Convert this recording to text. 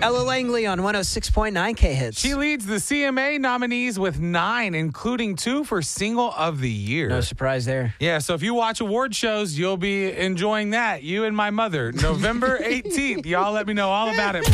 Ella Langley on 106.9 K-Hits. She leads the CMA nominees with 9, including 2 for Single of the Year. No surprise there. Yeah, so if you watch award shows, you'll be enjoying that. You and my mother. November 18th. Y'all let me know all about it.